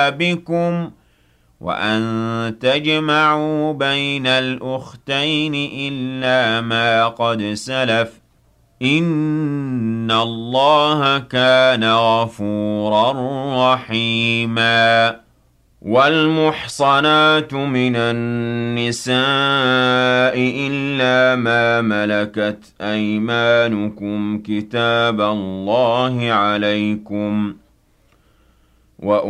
بكم وأن تجمعوا بين الأختين إلا ما قد سلف إن الله كان غفورا رحيما والمحصنات من النساء إلا ما ملكت أيمانكم كتاب الله عليكم